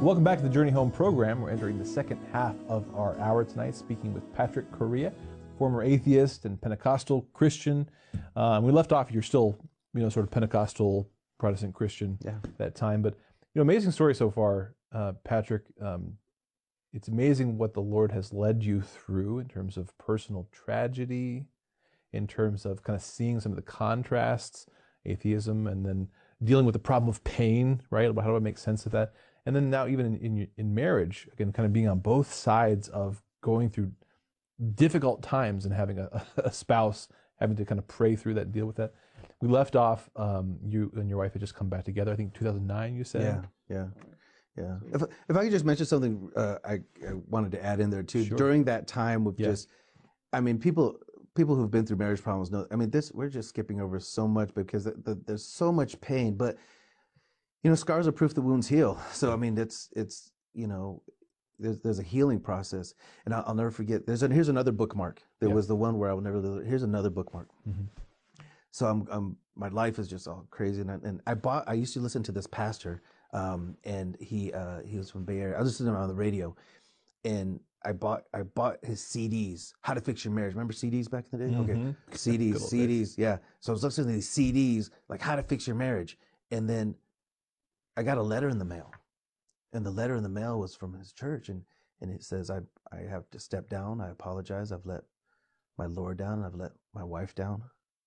Welcome back to the Journey Home program. We're entering the second half of our hour tonight, speaking with Patrick Correa, former atheist and Pentecostal Christian. We left off, you're still, sort of Pentecostal Protestant Christian at that time. But, amazing story so far, Patrick. It's amazing what the Lord has led you through in terms of personal tragedy, in terms of kind of seeing some of the contrasts, atheism, and then dealing with the problem of pain, right? How do I make sense of that? And then now even in marriage, again, kind of being on both sides of going through difficult times and having a spouse having to kind of pray through that and deal with that. We left off, you and your wife had just come back together, I think 2009 you said? Yeah. If I could just mention something I wanted to add in there too. Sure. During that time with people who've been through marriage problems know, we're just skipping over so much because there's so much pain, but scars are proof the wounds heal. So, there's a healing process. And I'll never forget, here's another bookmark. There was the one where I will never, here's another bookmark. Mm-hmm. So my life is just all crazy. And I used to listen to this pastor, and he was from Bay Area. I was listening to him on the radio, and I bought his CDs, How to Fix Your Marriage. Remember CDs back in the day? Mm-hmm. Okay. CDs, yeah. So I was listening to these CDs, like How to Fix Your Marriage. And then I got a letter in the mail, and the letter in the mail was from his church, and it says, I have to step down. I apologize. I've let my Lord down, and I've let my wife down.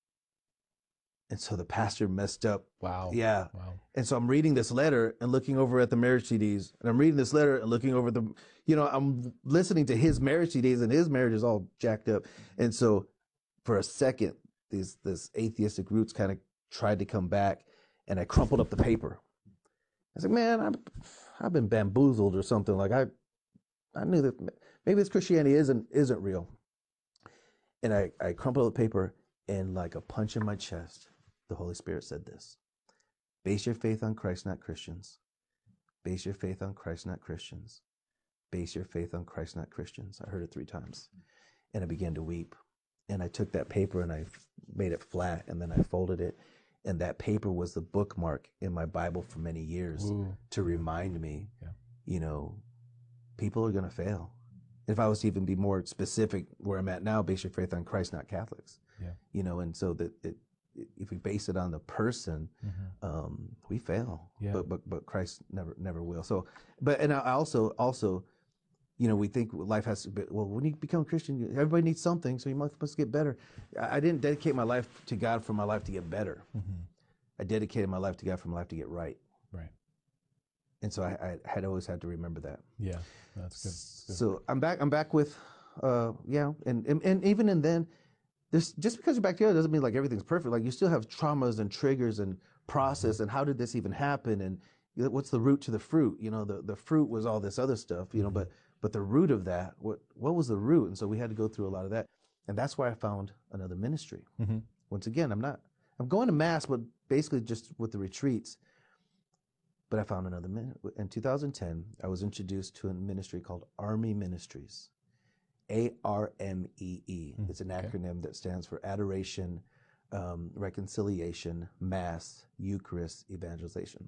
And so the pastor messed up. Wow. Yeah. Wow. And so I'm reading this letter and looking over at the marriage CDs, and I'm reading this letter and looking over I'm listening to his marriage CDs, and his marriage is all jacked up. And so for a second, this atheistic roots kind of tried to come back, and I crumpled up the paper. I was like, man, I've been bamboozled or something. Like I knew that maybe this Christianity isn't real. And I crumpled up the paper, and like a punch in my chest, the Holy Spirit said this: base your faith on Christ, not Christians. Base your faith on Christ, not Christians. Base your faith on Christ, not Christians. I heard it 3 times, and I began to weep. And I took that paper and I made it flat, and then I folded it. And that paper was the bookmark in my Bible for many years. Ooh. To remind me, people are going to fail. If I was to even be more specific where I'm at now, base your faith on Christ, not Catholics. Yeah. And so that if we base it on the person, we fail. Yeah. But Christ never will. So, and I also, we think life has to be, well, when you become a Christian, everybody needs something, so you must get better. I didn't dedicate my life to God for my life to get better. Mm-hmm. I dedicated my life to God for my life to get right. Right. And so I had always had to remember that. Yeah, that's good. So I'm back with, and even in then, just because you're back together doesn't mean like everything's perfect. Like you still have traumas and triggers and process, and how did this even happen? And what's the root to the fruit? The fruit was all this other stuff, but the root of that, what was the root? And so we had to go through a lot of that. And that's why I found another ministry. Mm-hmm. Once again, I'm going to Mass, but basically just with the retreats. But I found another in 2010, I was introduced to a ministry called Army Ministries. ARMEE. It's an acronym that stands for Adoration, Reconciliation, Mass, Eucharist, Evangelization.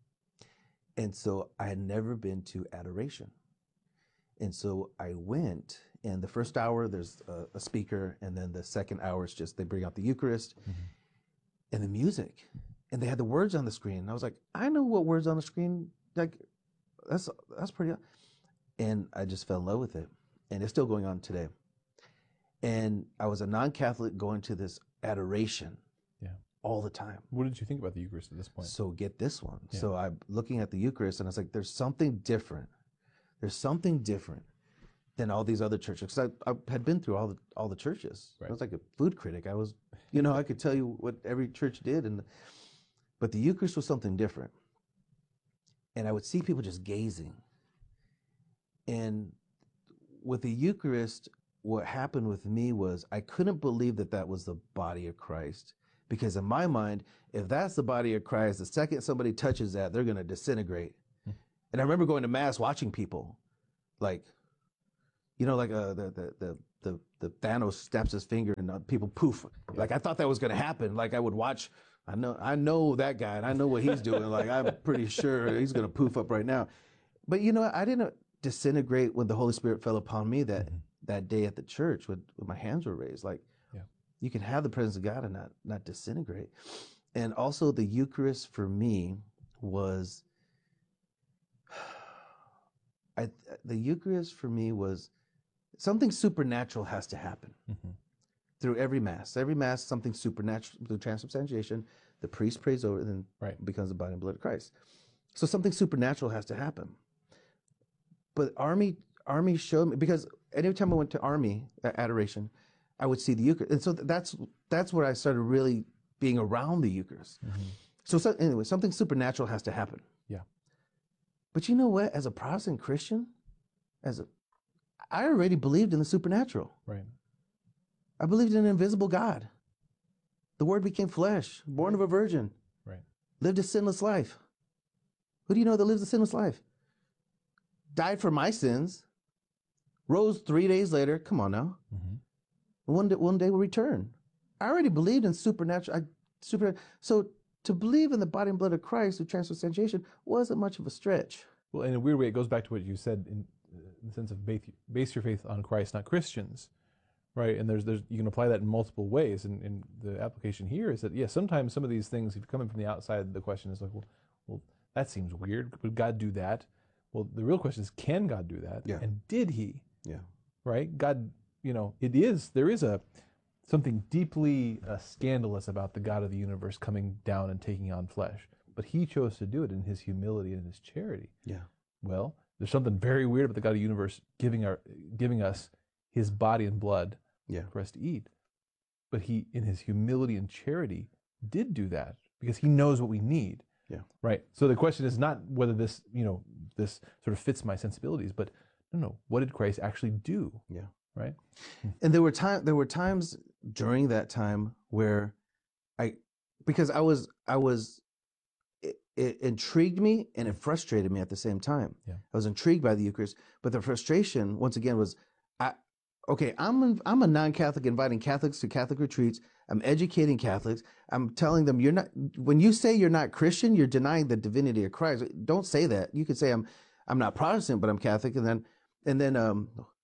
And so I had never been to adoration. And so I went, and the first hour there's a speaker, and then the second hour is just they bring out the Eucharist and the music, and they had the words on the screen. And I was like, I know what words on the screen, like that's pretty. And I just fell in love with it, and it's still going on today. And I was a non-Catholic going to this adoration all the time. What did you think about the Eucharist at this point? So get this one. Yeah. So I'm looking at the Eucharist, and I was like, there's something different. There's something different than all these other churches. Because I had been through all the churches. Right. I was like a food critic. I was, I could tell you what every church did. But the Eucharist was something different. And I would see people just gazing. And with the Eucharist, what happened with me was I couldn't believe that was the body of Christ. Because in my mind, if that's the body of Christ, the second somebody touches that, they're going to disintegrate. And I remember going to Mass watching people, like, the Thanos snaps his finger and people poof. Like I thought that was going to happen. Like I would watch. I know that guy, and I know what he's doing. Like I'm pretty sure he's going to poof up right now. But you know, I didn't disintegrate when the Holy Spirit fell upon me Mm-hmm. that day at the church when my hands were raised. Like, Yeah. you can have the presence of God and not disintegrate. And also, the Eucharist for me was, the Eucharist for me was something supernatural has to happen Mm-hmm. through every mass. Every mass, something supernatural through transubstantiation. The priest prays over it, and then Right. becomes the body and blood of Christ. So something supernatural has to happen. But Army showed me, because anytime I went to Army adoration, I would see the Eucharist, and so that's where I started really being around the Eucharist. Mm-hmm. So anyway, something supernatural has to happen. Yeah. But you know what? As a Protestant Christian, I already believed in the supernatural. Right. I believed in an invisible God. The Word became flesh, born of a virgin, Right. lived a sinless life. Who do you know that lives a sinless life? Died for my sins, rose 3 days later. Come on now. Mm-hmm. One day will return. I already believed in supernatural. So to believe in the body and blood of Christ through transubstantiation wasn't much of a stretch. Well, in a weird way, it goes back to what you said in the sense of base your faith on Christ, not Christians, right? And there's you can apply that in multiple ways. And the application here is that, yeah, sometimes some of these things, if you're coming from the outside, the question is like, well, that seems weird. Would God do that? Well, the real question is, can God do that? Yeah. And did He? Yeah. Right? God, there is something deeply scandalous about the God of the universe coming down and taking on flesh. But He chose to do it in His humility and His charity. Yeah. Well, there's something very weird about the God of the universe giving us His body and blood Yeah. for us to eat. But He, in His humility and charity, did do that because He knows what we need. Yeah. Right. So the question is not whether this sort of fits my sensibilities, but no, what did Christ actually do? Yeah. Right. And there were times during that time where because it intrigued me and it frustrated me at the same time. Yeah. I was intrigued by the Eucharist, but the frustration once again was, I'm a non-Catholic inviting Catholics to Catholic retreats. I'm educating Catholics. I'm telling them when you say you're not Christian, you're denying the divinity of Christ. Don't say that. You could say I'm not Protestant, but I'm Catholic, and then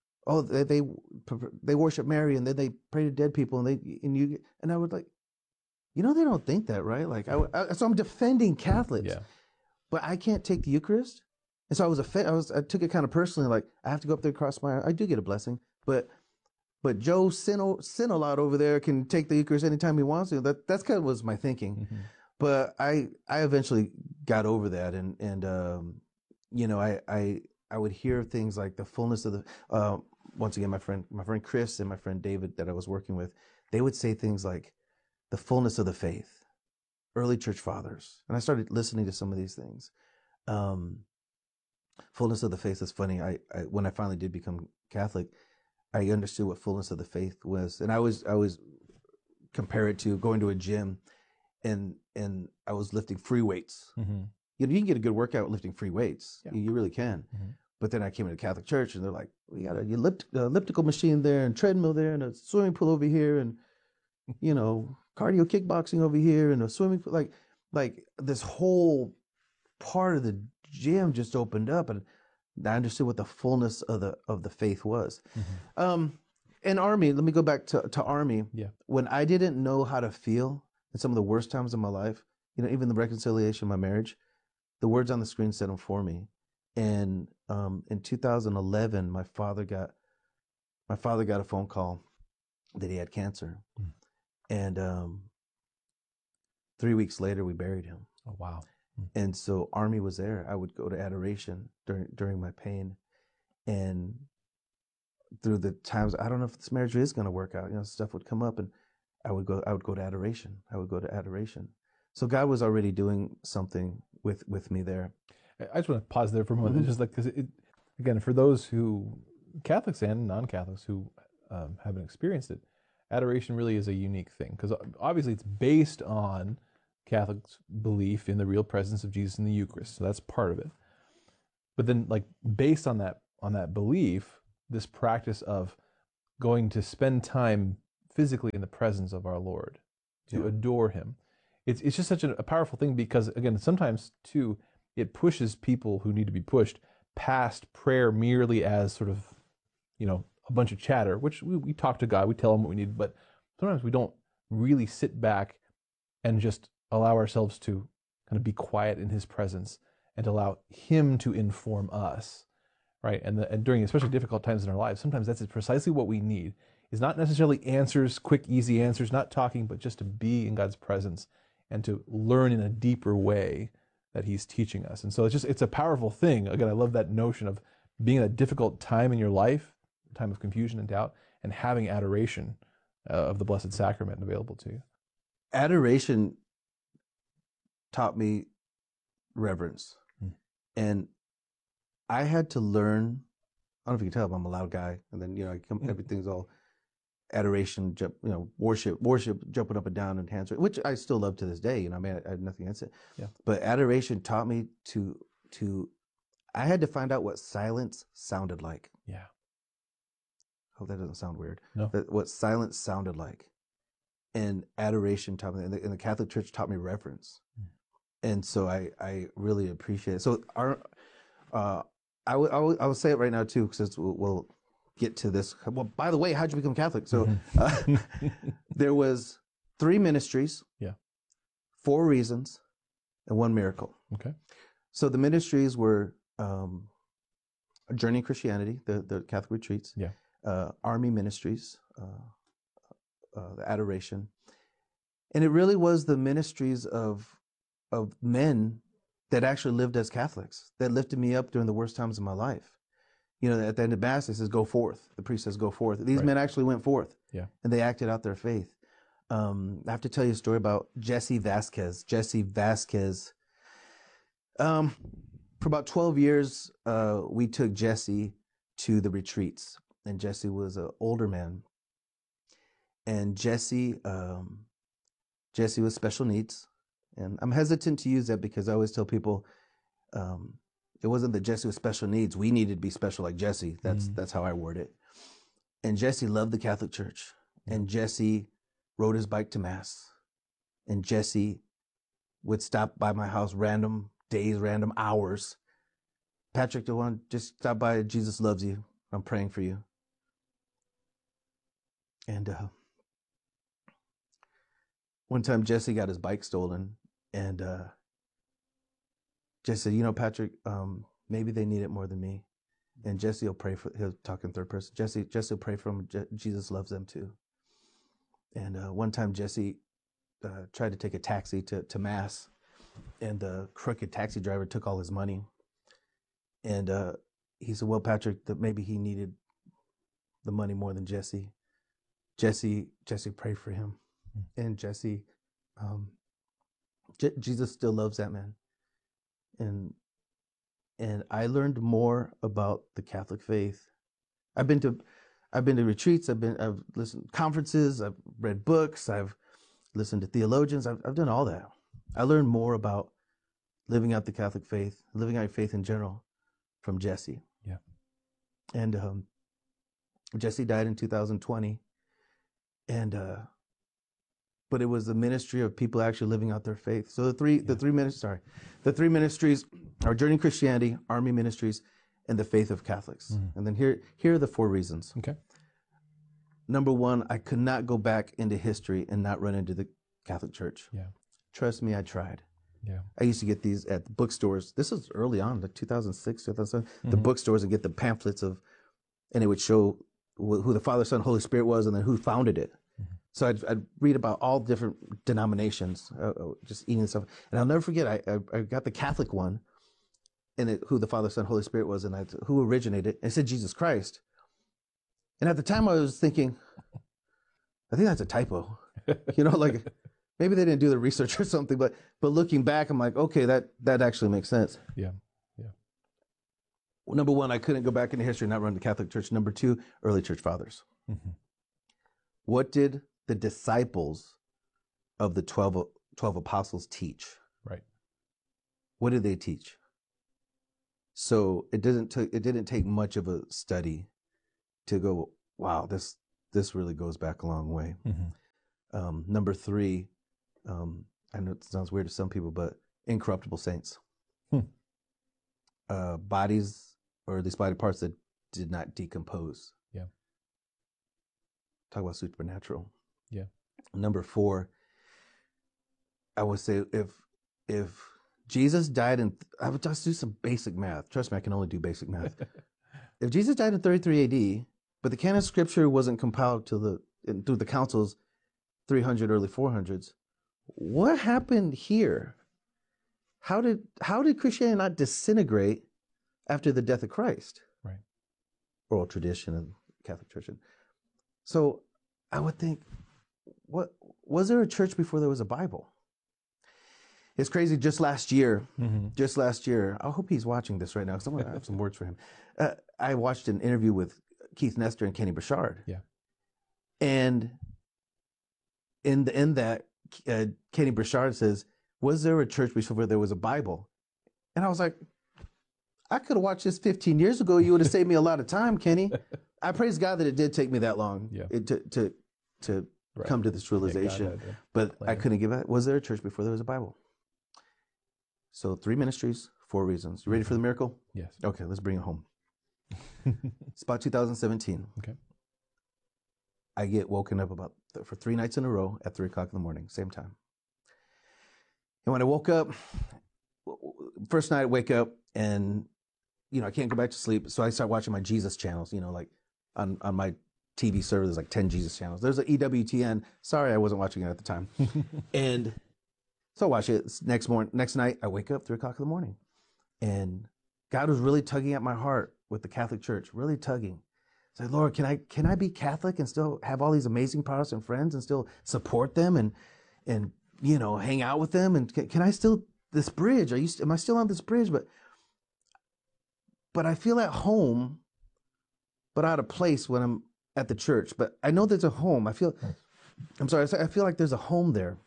they worship Mary, and then they pray to dead people, and I would like, they don't think that, right? Like so I'm defending Catholics, Yeah. but I can't take the Eucharist, and so I took it kind of personally, like I have to go up there across I do get a blessing, but Joe sin a lot over there can take the Eucharist anytime he wants to. That's kind of was my thinking. Mm-hmm. But I eventually got over that, and I would hear things like the fullness of the once again my friend Chris and my friend David that I was working with, they would say things like the fullness of the faith, early church fathers, and I started listening to some of these things. Fullness of the faith is funny. I when I finally did become Catholic, I understood what fullness of the faith was, and I was compare it to going to a gym, and I was lifting free weights. Mm-hmm. You can get a good workout lifting free weights. Yeah. You really can. Mm-hmm. But then I came into Catholic church, and they're like, we got an elliptical machine there, and treadmill there, and a swimming pool over here, and cardio kickboxing over here, and a swimming pool. Like this whole part of the gym just opened up, and I understood what the fullness of the faith was. Mm-hmm. In Army, let me go back to Army. Yeah. When I didn't know how to feel in some of the worst times of my life, even the reconciliation of my marriage, the words on the screen said them for me. And in 2011, my father got a phone call that he had cancer, and 3 weeks later we buried him. Oh wow! And so Army was there. I would go to adoration during my pain, and through the times I don't know if this marriage is going to work out. Stuff would come up, and I would go to adoration. So God was already doing something with me there. I just want to pause there for a moment. Mm-hmm. It's just like, because again, for those Catholics and non-Catholics who haven't experienced it, adoration really is a unique thing, because obviously it's based on Catholics' belief in the real presence of Jesus in the Eucharist, so that's part of it. But then, like, based on that belief, this practice of going to spend time physically in the presence of our Lord, to adore Him, it's just such a powerful thing, because again, sometimes too, it pushes people who need to be pushed past prayer merely as sort of, a bunch of chatter, which we talk to God, we tell him what we need, but sometimes we don't really sit back and just allow ourselves to kind of be quiet in his presence and allow him to inform us, right? And during especially difficult times in our lives, sometimes that's precisely what we need, is not necessarily answers, quick, easy answers, not talking, but just to be in God's presence and to learn in a deeper way that he's teaching us. And so it's a powerful thing. Again, I love that notion of being in a difficult time in your life, time of confusion and doubt, and having adoration of the Blessed Sacrament available to you. Adoration taught me reverence. And I had to learn, I don't know if you can tell, I'm a loud guy. And then, everything's all adoration, worship, jumping up and down and hands, which I still love to this day. I had nothing against it. Yeah. But adoration taught me I had to find out what silence sounded like. Yeah. Hope that doesn't sound weird. No. What silence sounded like. And adoration taught me, and the Catholic Church taught me reverence. And so I really appreciate it. So I will say it right now too, because we'll get to this. Well, by the way, how'd you become Catholic? So there was 3 ministries, 4 reasons, and 1 miracle. Okay. So the ministries were Journey Christianity, the Catholic retreats, Army ministries, the adoration, and it really was the ministries of men that actually lived as Catholics, that lifted me up during the worst times of my life. At the end of Mass, it says, "Go forth." The priest says, "Go forth." These men actually went forth, and they acted out their faith. I have to tell you a story about Jesse Vasquez. Jesse Vasquez. For about 12 years, we took Jesse to the retreats, and Jesse was an older man. And Jesse was special needs. And I'm hesitant to use that because I always tell people it wasn't that Jesse was special needs. We needed to be special like Jesse. That's how I word it. And Jesse loved the Catholic Church. And Jesse rode his bike to Mass. And Jesse would stop by my house random days, random hours. "Patrick, do you want to just stop by? Jesus loves you. I'm praying for you." And one time Jesse got his bike stolen, and Jesse said, "Patrick, maybe they need it more than me." And Jesse will pray for, he'll talk in third person. Jesse will pray for him. Jesus loves them too. And one time Jesse tried to take a taxi to Mass, and the crooked taxi driver took all his money. And he said, "Well, Patrick, that maybe he needed the money more than Jesse." Jesse prayed for him. And Jesse, Jesus still loves that man. And I learned more about the Catholic faith. I've been to retreats. I've listened to conferences. I've read books. I've listened to theologians. I've done all that. I learned more about living out the Catholic faith, living out your faith in general, from Jesse. Yeah. And Jesse died in 2020. And but it was the ministry of people actually living out their faith. So the three ministries are Journey Christianity, Army ministries, and the faith of Catholics. Mm-hmm. And then here are the 4 reasons. Okay. Number 1, I could not go back into history and not run into the Catholic Church. Yeah. Trust me, I tried. Yeah. I used to get these at the bookstores. This was early on, like 2006, 2007. The bookstores and get the pamphlets and it would show who the Father, Son, Holy Spirit was, and then who founded it. So I'd read about all different denominations, just eating stuff. And I'll never forget, I got the Catholic one, and who the Father, Son, Holy Spirit was, and who originated. And it said Jesus Christ. And at the time I was thinking, I think that's a typo. Like maybe they didn't do the research or something, but looking back, I'm like, okay, that actually makes sense. Yeah. Well, number 1, I couldn't go back into history and not run the Catholic Church. Number 2, early church fathers. Mm-hmm. What did the disciples of the 12 apostles teach? Right. What did they teach? So it didn't take much of a study to go, wow, this really goes back a long way. Mm-hmm. Number 3, I know it sounds weird to some people, but incorruptible saints. Bodies or these body parts that did not decompose. Yeah. Talk about supernatural. Yeah. Number 4, I would say if Jesus died in, I would just do some basic math. Trust me, I can only do basic math. If Jesus died in 33 AD, but the canon of scripture wasn't compiled through the councils 300 early 400s, what happened here? How did Christianity not disintegrate after the death of Christ? Right. Oral tradition and Catholic tradition. So I would think, what was there a church before there was a Bible? It's crazy. Just last year, I hope he's watching this right now because I'm going to have some words for him. I watched an interview with Keith Nestor and Kenny Burchard. Yeah. And in that, Kenny Burchard says, was there a church before there was a Bible? And I was like, I could have watched this 15 years ago. You would have saved me a lot of time, Kenny. I praise God that it did take me that long to Right. come to this realization. But I couldn't give it. Was there a church before there was a Bible? So 3 ministries, 4 reasons. You ready for the miracle? Yes. Okay, let's bring it home. It's about 2017. Okay. I get woken up for 3 nights in a row at 3 o'clock in the morning, same time. And when I woke up, first night I wake up and, I can't go back to sleep. So I start watching my Jesus channels, like on my TV server, there's like 10 Jesus channels. There's an EWTN. Sorry, I wasn't watching it at the time. And so I watch it. Next night, I wake up 3 o'clock in the morning. And God was really tugging at my heart with the Catholic Church, really tugging. It's like, Lord, can I be Catholic and still have all these amazing Protestant friends and still support them and hang out with them? And can I still, this bridge, am I still on this bridge? But I feel at home, but out of place when I'm at the church. But I know there's a home. I feel like there's a home there.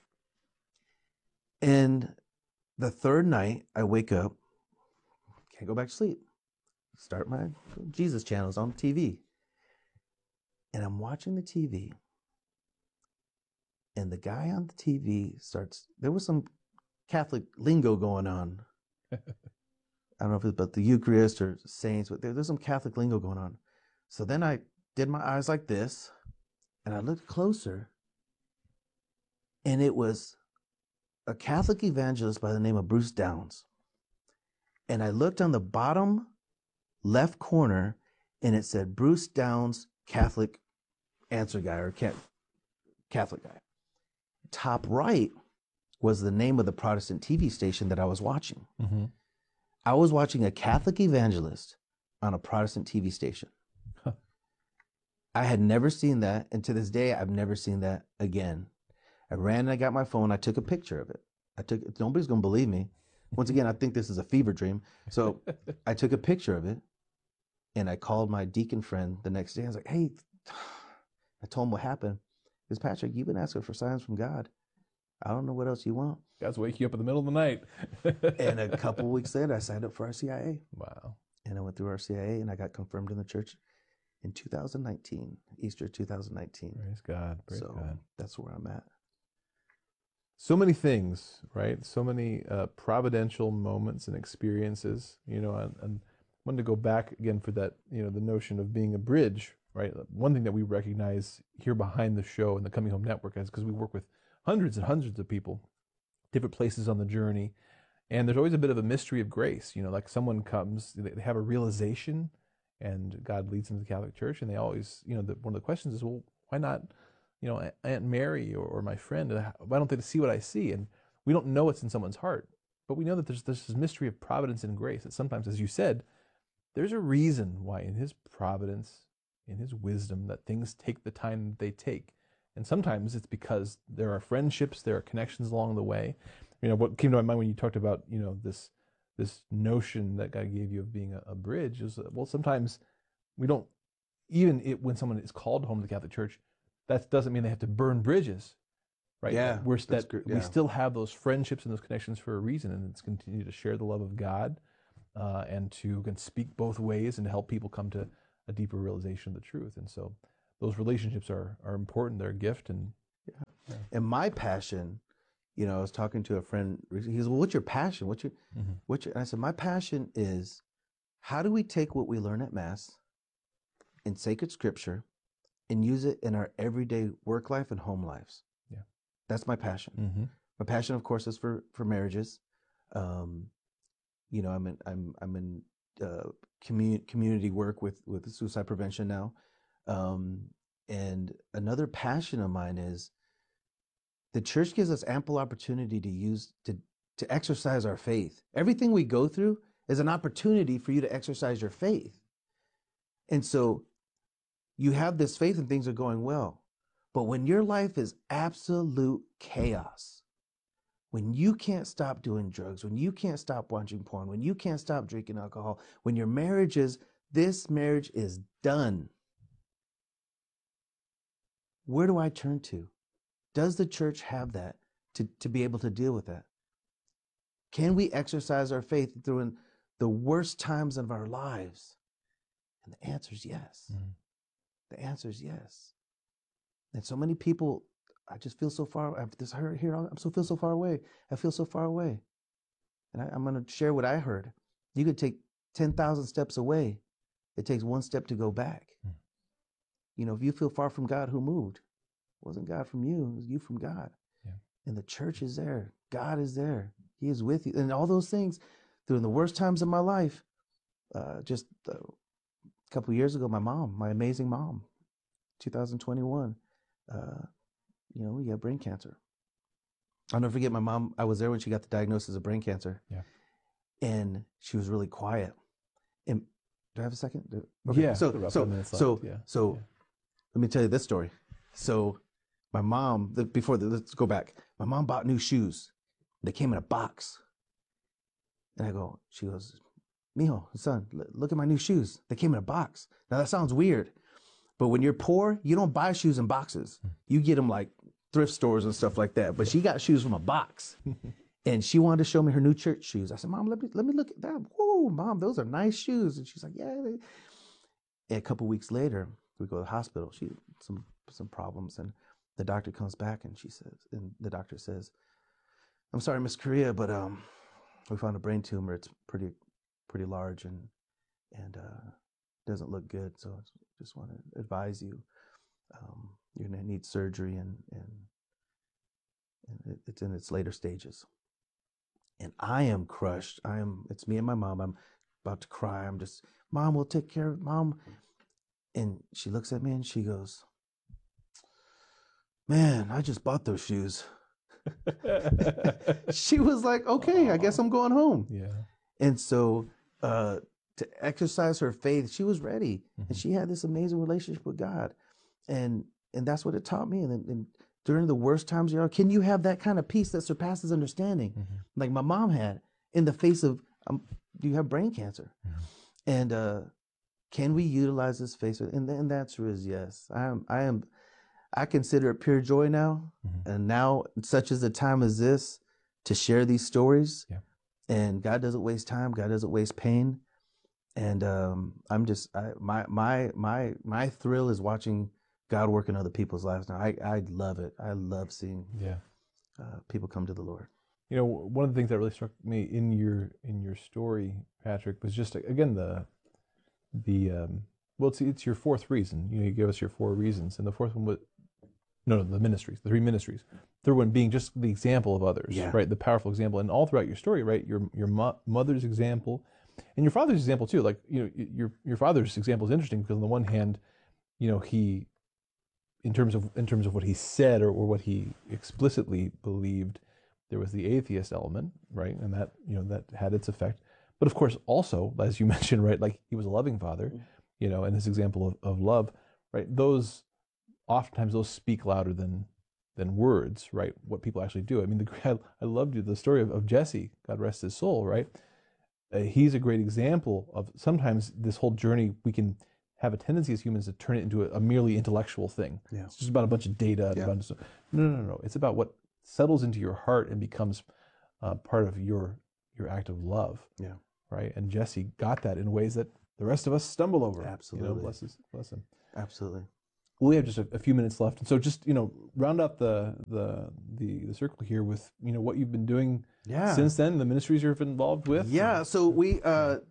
And the third night, I wake up, can't go back to sleep. Start my Jesus channels on TV. And I'm watching the TV. And the guy on the TV there was some Catholic lingo going on. I don't know if it's about the Eucharist or saints, but there's some Catholic lingo going on. So then I did my eyes like this, and I looked closer, and it was a Catholic evangelist by the name of Bruce Downs. And I looked on the bottom left corner, and it said Bruce Downs, Catholic answer guy, or Catholic guy. Top right was the name of the Protestant TV station that I was watching. Mm-hmm. I was watching a Catholic evangelist on a Protestant TV station. Huh. I had never seen that, and to this day, I've never seen that again. I ran and I got my phone. I took a picture of it. Nobody's going to believe me. Once again, I think this is a fever dream. So I took a picture of it, and I called my deacon friend the next day. I was like, hey, I told him what happened. He goes, Patrick, you've been asking for signs from God. I don't know what else you want. God's waking you up in the middle of the night. And a couple of weeks later, I signed up for RCIA. Wow. And I went through RCIA, and I got confirmed in the church in 2019, Easter 2019. Praise God. Praise God. That's where I'm at. So many things, right? So many providential moments and experiences, and I wanted to go back again for that, the notion of being a bridge, right? One thing that we recognize here behind the show and the Coming Home Network is because we work with hundreds and hundreds of people, different places on the journey. And there's always a bit of a mystery of grace, like someone comes, they have a realization and God leads them to the Catholic Church. And they always, one of the questions is, well, why not, Aunt Mary or my friend? Why don't they see what I see? And we don't know what's in someone's heart, but we know that there's this mystery of providence and grace that sometimes, as you said, there's a reason why in his providence, in his wisdom, that things take the time that they take. And sometimes it's because there are friendships, there are connections along the way. What came to my mind when you talked about, this notion that God gave you of being a bridge is, well, sometimes we don't, when someone is called home to the Catholic Church, that doesn't mean they have to burn bridges, right? Yeah. We still have those friendships and those connections for a reason, and it's continue to share the love of God and to speak both ways and to help people come to a deeper realization of the truth. And so those relationships are important. They're a gift. And And my passion, I was talking to a friend. He goes, well, what's your passion? And I said, my passion is how do we take what we learn at Mass in sacred scripture and use it in our everyday work life and home lives? Yeah. That's my passion. Mm-hmm. My passion, of course, is for marriages. You know, I'm in community work with suicide prevention now. And another passion of mine is the church gives us ample opportunity to exercise our faith. Everything we go through is an opportunity for you to exercise your faith. And so you have this faith and things are going well. But when your life is absolute chaos, when you can't stop doing drugs, when you can't stop watching porn, when you can't stop drinking alcohol, when your this marriage is done, where do I turn to? Does the church have that to be able to deal with that? Can we exercise our faith during the worst times of our lives? And the answer is yes. Mm-hmm. The answer is yes. And so many people, I just feel so far. I have this hurt here. Feel so far away. I feel so far away. And I'm going to share what I heard. You could take 10,000 steps away. It takes one step to go back. Mm-hmm. You know, if you feel far from God, who moved? It wasn't God from you. It was you from God. Yeah. And the church is there. God is there. He is with you. And all those things during the worst times of my life. Just a couple of years ago, my amazing mom, 2021, you know, we got brain cancer. I'll never forget my mom. I was there when she got the diagnosis of brain cancer. Yeah. And she was really quiet. And do I have a second? Okay. Yeah. So let me tell you this story. So my mom, let's go back. My mom bought new shoes. They came in a box. And she goes, Mijo, son, look at my new shoes. They came in a box. Now that sounds weird, but when you're poor, you don't buy shoes in boxes. You get them like thrift stores and stuff like that. But she got shoes from a box, and she wanted to show me her new church shoes. I said, Mom, let me look at that. Whoa, Mom, those are nice shoes. And she's like, yeah. And a couple weeks later, we go to the hospital. She had some problems, and the doctor comes back, and the doctor says, I'm sorry, Miss Correa, but we found a brain tumor. It's pretty large and doesn't look good. So I just want to advise you, you're going to need surgery and it's in its later stages. And I am crushed. It's me and my mom. I'm about to cry. I'm just, Mom, we'll take care of Mom. And she looks at me and she goes, man, I just bought those shoes. She was like, okay, I guess I'm going home. Yeah. And so to exercise her faith, she was ready. Mm-hmm. And she had this amazing relationship with God. And that's what it taught me. And during the worst times, can you have that kind of peace that surpasses understanding? Mm-hmm. Like my mom had in the face of, you have brain cancer. Mm-hmm. And can we utilize this faith? And the answer is yes. I consider it pure joy now. Mm-hmm. And now, such as a time as this, to share these stories. Yeah. And God doesn't waste time. God doesn't waste pain. And my thrill is watching God work in other people's lives now. I love it. I love seeing people come to the Lord. You know, one of the things that really struck me in your story, Patrick, was just again it's your fourth reason. You know, you gave us your four reasons, and the fourth one was the ministries, the three ministries. Third one being just the example of others, right? The powerful example, and all throughout your story, right? Your mother's example, and your father's example too. Like, you know, your father's example is interesting because on the one hand, you know, he, in terms of what he said or what he explicitly believed, there was the atheist element, right? And that, you know, that had its effect. But of course, also, as you mentioned, right, like he was a loving father, you know, and his example of love, right? Oftentimes those speak louder than words, right? What people actually do. I mean, I loved the story of Jesse, God rest his soul, right? He's a great example of sometimes this whole journey, we can have a tendency as humans to turn it into a merely intellectual thing. Yeah. It's just about a bunch of data. And a bunch of stuff. No. It's about what settles into your heart and becomes part of your act of love. Yeah. Right? And Jesse got that in ways that the rest of us stumble over. Absolutely. You know, bless him. Absolutely. We have just a few minutes left, and so just, you know, round up the circle here with, you know, what you've been doing since then, the ministries you're involved with. Yeah, so we there's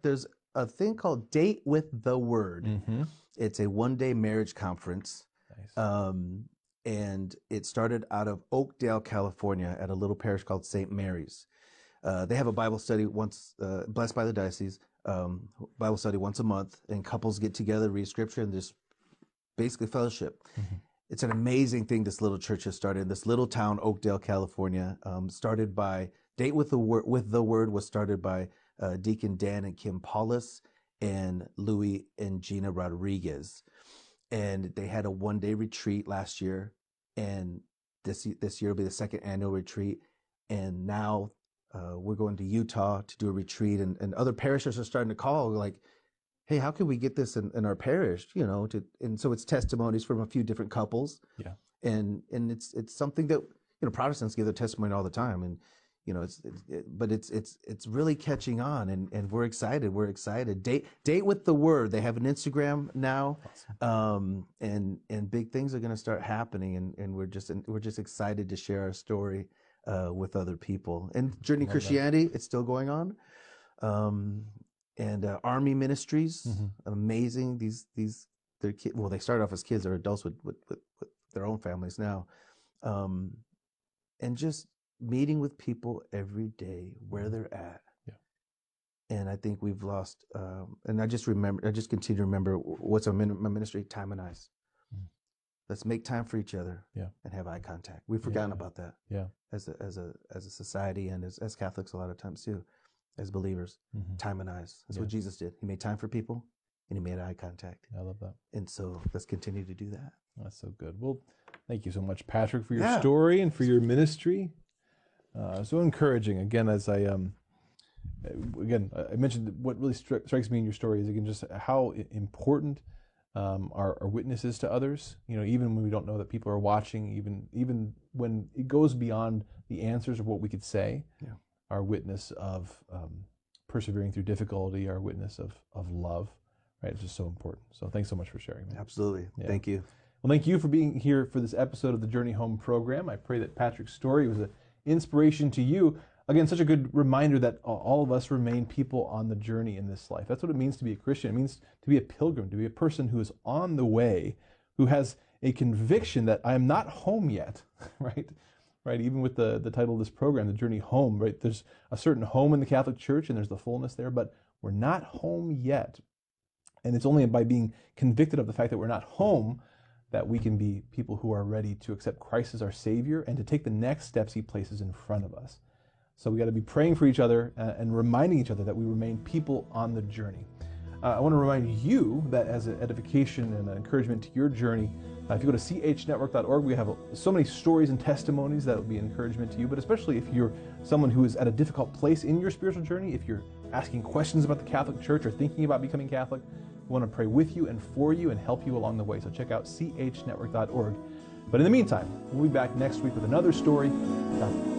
a thing called Date with the Word. Mm-hmm. It's a 1-day marriage conference. Nice. And it started out of Oakdale, California, at a little parish called St. Mary's. They have a Bible study once, blessed by the diocese, Bible study once a month, and couples get together, read scripture, and just basically fellowship. Mm-hmm. It's an amazing thing this little church has started in this little town, Oakdale, California. Started by Date with the Word was started by Deacon Dan and Kim Paulus and Louis and Gina Rodriguez. And they had a 1-day retreat last year, and this year will be the second annual retreat. And now we're going to Utah to do a retreat, and other parishes are starting to call like, hey, how can we get this in our parish? And so it's testimonies from a few different couples. Yeah. And it's something that, Protestants give their testimony all the time. And, but it's really catching on, and we're excited. We're excited. Date with the Word. They have an Instagram now. Awesome. And big things are going to start happening. And we're just excited to share our story with other people. And Journey Christianity, it's still going on. And Army Ministries, amazing. They're well, they started off as kids. They're adults with their own families now, and just meeting with people every day where they're at. Yeah. And I think we've lost. And I just continue to remember what's my ministry: time and eyes. Let's make time for each other. Yeah. And have eye contact. We've forgotten about that. Yeah. As a society, and as Catholics, a lot of times too. As believers, time and eyes. That's what Jesus did. He made time for people, and he made eye contact. I love that. And so let's continue to do that. That's so good. Well, thank you so much, Patrick, for your story and for your ministry. So encouraging. Again, as I mentioned, what really strikes me in your story is, again, just how important our witness is to others. Even when we don't know that people are watching, even when it goes beyond the answers of what we could say. Yeah. Our witness of persevering through difficulty, our witness of love, right? It's just so important. So thanks so much for sharing. Man. Absolutely. Yeah. Thank you. Well, thank you for being here for this episode of the Journey Home program. I pray that Patrick's story was an inspiration to you. Again, such a good reminder that all of us remain people on the journey in this life. That's what it means to be a Christian. It means to be a pilgrim, to be a person who is on the way, who has a conviction that I am not home yet, right? Right, even with the title of this program, The Journey Home, right? There's a certain home in the Catholic Church, and there's the fullness there, but we're not home yet. And it's only by being convicted of the fact that we're not home that we can be people who are ready to accept Christ as our Savior and to take the next steps He places in front of us. So we got to be praying for each other and reminding each other that we remain people on the journey. I want to remind you that as an edification and an encouragement to your journey, if you go to chnetwork.org, we have so many stories and testimonies that will be an encouragement to you, but especially if you're someone who is at a difficult place in your spiritual journey, if you're asking questions about the Catholic Church or thinking about becoming Catholic, we want to pray with you and for you and help you along the way. So check out chnetwork.org. But in the meantime, we'll be back next week with another story.